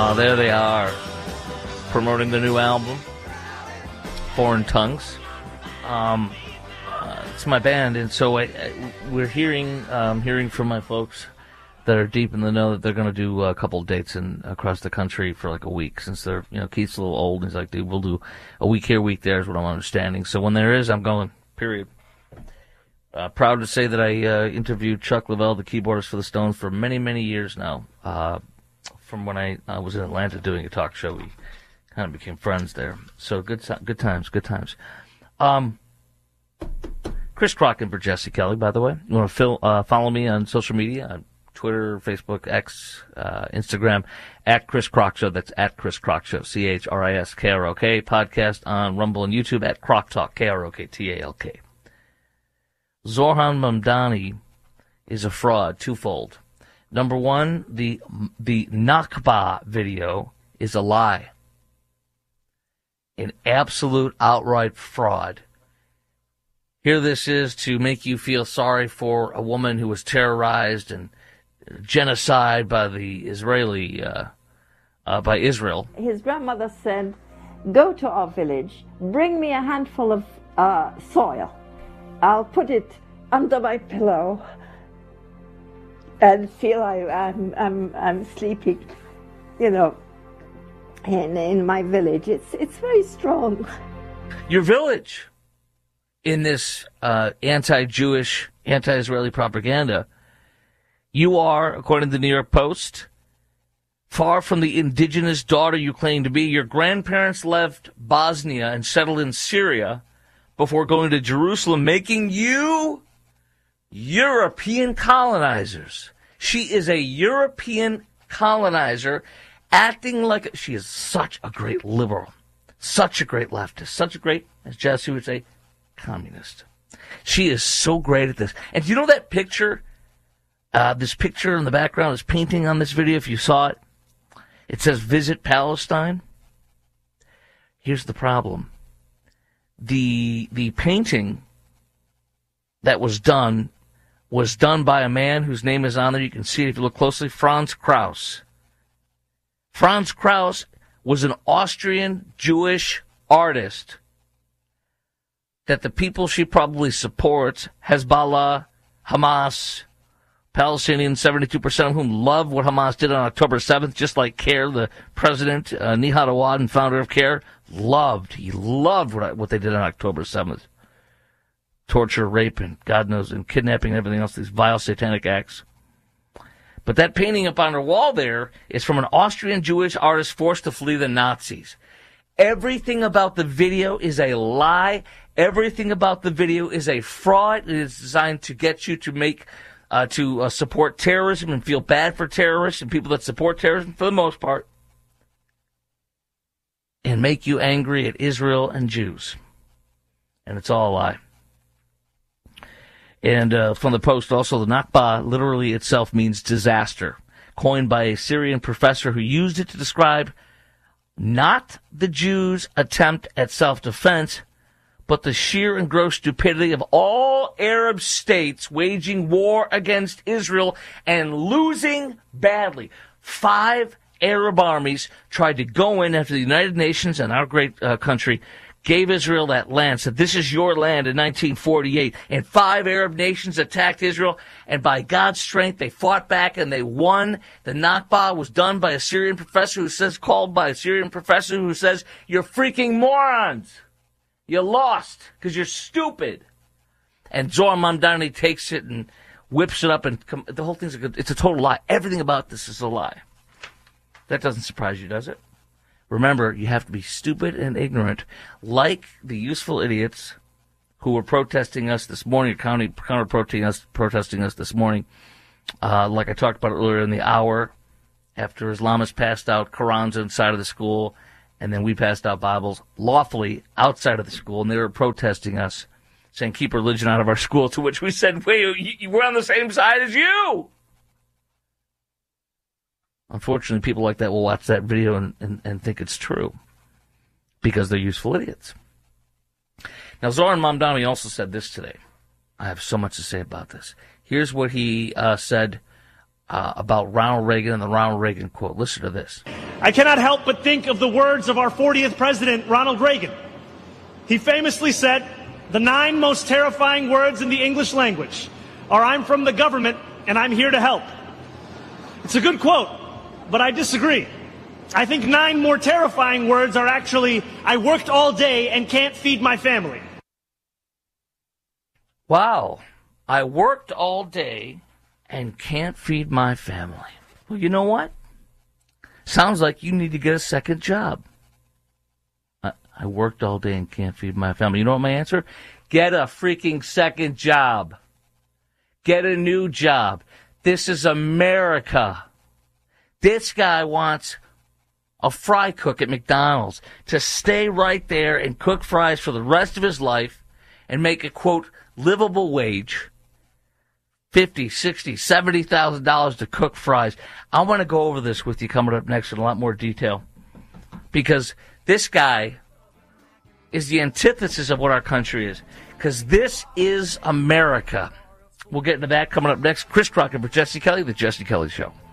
There they are, promoting the new album, Foreign Tongues. It's my band, and so we're hearing from my folks that are deep in the know that they're going to do a couple dates across the country for like a week, since they're, Keith's a little old, and he's like, dude, we'll do a week here, a week there, is what I'm understanding. So when there is, I'm going, period. Proud to say that I interviewed Chuck Leavell, the keyboardist for the Stones, for many, many years now. From when I was in Atlanta doing a talk show, we kind of became friends there. So good times. Chris Crock for Jesse Kelly, by the way. You want to follow me on social media, on Twitter, Facebook, X, Instagram, at Chris Crock Show. That's at Chris Crock Show, ChrisKrock. Podcast on Rumble and YouTube at Crock Talk, KROKTALK. Zohran Mamdani is a fraud, twofold. Number one, the Nakba video is a lie. An absolute outright fraud. Here this is to make you feel sorry for a woman who was terrorized and genocide by the by Israel. His grandmother said, go to our village, bring me a handful of soil. I'll put it under my pillow and feel I'm sleeping, in my village. It's very strong. Your village, in this anti-Jewish, anti-Israeli propaganda, you are, according to the New York Post, far from the indigenous daughter you claim to be. Your grandparents left Bosnia and settled in Syria before going to Jerusalem, making you European colonizers. She is a European colonizer, acting like she is such a great liberal, such a great leftist, such a great, as Jesse would say, communist. She is so great at this. And do you know that picture, this picture in the background, this painting on this video, if you saw it, it says Visit Palestine. Here's the problem. The painting that was done by a man whose name is on there. You can see it if you look closely. Franz Krauss. Franz Krauss was an Austrian Jewish artist that the people she probably supports, Hezbollah, Hamas, Palestinians, 72% of whom love what Hamas did on October 7th, just like CARE, the president, Nihad Awad, and founder of CARE, he loved what they did on October 7th. Torture, rape, and God knows, and kidnapping and everything else, these vile satanic acts. But that painting up on her wall there is from an Austrian Jewish artist forced to flee the Nazis. Everything about the video is a lie. Everything about the video is a fraud. It is designed to get you to make, support terrorism and feel bad for terrorists and people that support terrorism for the most part, and make you angry at Israel and Jews. And it's all a lie. And from the Post also, the Nakba literally itself means disaster, coined by a Syrian professor who used it to describe not the Jews' attempt at self-defense, but the sheer and gross stupidity of all Arab states waging war against Israel and losing badly. 5 Arab armies tried to go in after the United Nations and our great country gave Israel that land, said this is your land in 1948, and 5 Arab nations attacked Israel, and by God's strength they fought back and they won. The Nakba was done by a Syrian professor who says you're freaking morons. You lost because you're stupid. And Zohran Mamdani takes it and whips it up, and the whole thing's it's a total lie. Everything about this is a lie. That doesn't surprise you, does it? Remember, you have to be stupid and ignorant, like the useful idiots who were protesting us this morning, protesting us this morning, like I talked about earlier in the hour, after Islamists passed out Qurans inside of the school, and then we passed out Bibles lawfully outside of the school, and they were protesting us, saying, keep religion out of our school, to which we said, wait, we're on the same side as you! Unfortunately, people like that will watch that video and think it's true because they're useful idiots. Now, Zohran Mamdani also said this today. I have so much to say about this. Here's what he said about Ronald Reagan and the Ronald Reagan quote. Listen to this. I cannot help but think of the words of our 40th president, Ronald Reagan. He famously said, "The 9 most terrifying words in the English language are I'm from the government and I'm here to help." It's a good quote, but I disagree. I think 9 more terrifying words are actually, I worked all day and can't feed my family. Wow. I worked all day and can't feed my family. Well, you know what? Sounds like you need to get a second job. I worked all day and can't feed my family. You know what my answer? Get a freaking second job. Get a new job. This is America. This guy wants a fry cook at McDonald's to stay right there and cook fries for the rest of his life and make a, quote, livable wage. $50,000, $60,000, $70,000 to cook fries. I want to go over this with you coming up next in a lot more detail, because this guy is the antithesis of what our country is, because this is America. We'll get into that coming up next. Chris Crockett for Jesse Kelly, The Jesse Kelly Show.